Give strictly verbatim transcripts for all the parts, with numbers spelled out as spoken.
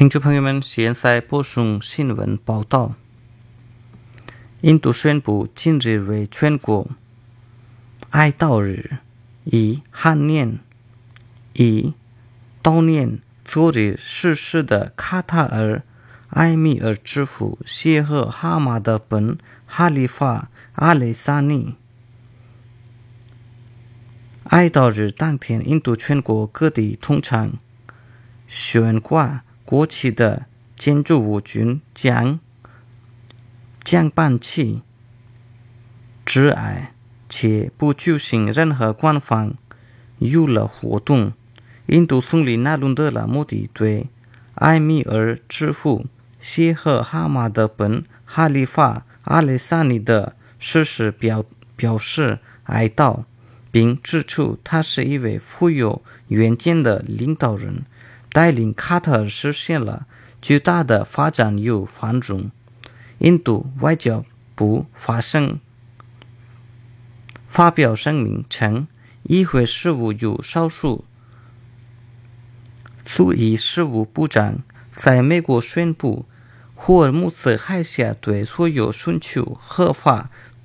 听众朋友们，现在播送新闻报道。印度宣布今日为全国哀悼日，以悼念以悼念昨日逝世的卡塔尔埃米尔之父谢赫哈马德本哈利法阿雷萨尼。哀悼日当天，印度全国各地通常悬挂国旗的建筑物均将降半旗致哀，且不举行任何官方娱乐活动。印度总理纳伦德拉莫迪对埃米尔之父谢赫哈马德本哈利法阿雷萨尼的逝世表表示哀悼，并指出他是一位富有远见的领导人，带领卡塔尔实现了巨大的发展与繁荣。印度外交部发声发表声明称，议会事务与少数族裔事务部长在美国宣布霍尔木兹海峡对所有寻求合法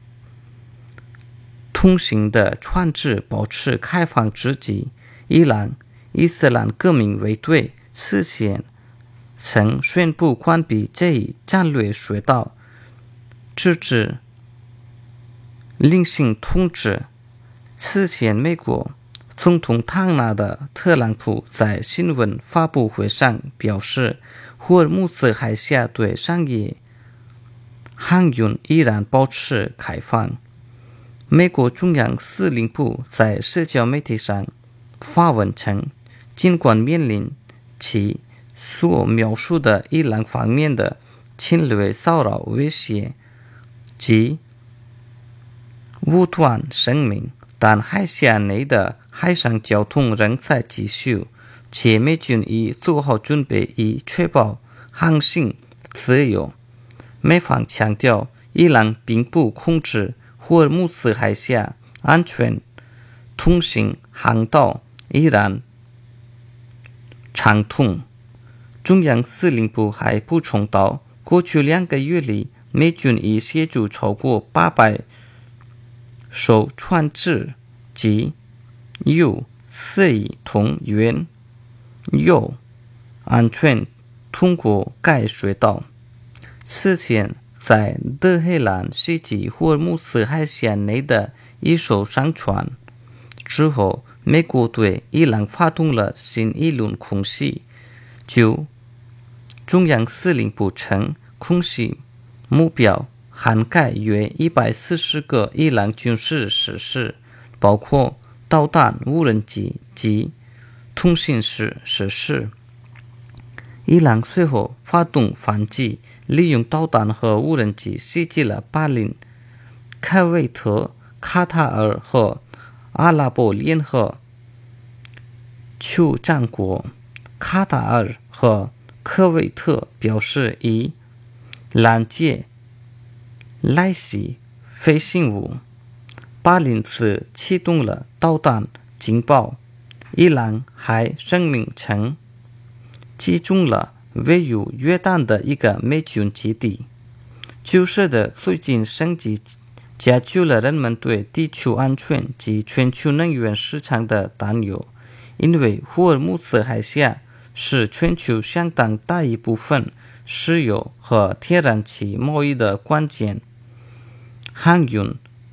通行的船只保持开放之际，伊朗伊斯兰革命卫队此前曾宣布关闭这一战略水道，直至另行通知。此前，美国总统唐纳德特朗普在新闻发布会上表示，霍尔木兹海峡对商业航运依然保持开放。美国中央司令部在社交媒体上发文称，尽管面临其所描述的伊朗方面的侵略骚扰威胁及武断声明，但海峡内的海上交通仍在继续，且美军已做好准备以确保航行自由。美方强调，伊朗并不控制霍尔木兹海峡安全通行航道，依然畅通。中央司令部还补充道，过去两个月里，美军已协助超过八百艘船只及有四亿吨原油安全通过该水道。此前，在德黑兰袭击霍尔木兹海峡内的一艘商船之后，美国对伊朗发动了新一轮空袭。就中央司令部称，空袭目标涵盖约一百四十个伊朗军事设施，包括导弹、无人机及通信设施。伊朗随后发动反击，利用导弹和无人机袭击了巴林、科威特、卡塔尔和阿拉伯联合酋长国。卡塔尔和科威特表示已拦截来袭飞行物，巴林则启动了导弹警报。伊朗还声明称，击中了位于约旦的一个美军基地。局势的最近升级加剧了人们对地球安全及全球能源市场的担忧，因为霍尔木兹海峡是全球相当大一部分石油和天然气贸易的关键航运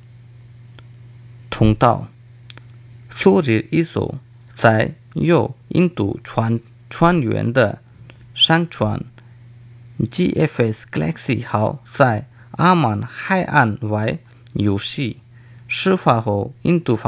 通道。昨日一艘载有印度船船员的商船 G F S Galaxy 号在阿曼海岸外游戏，事发后印度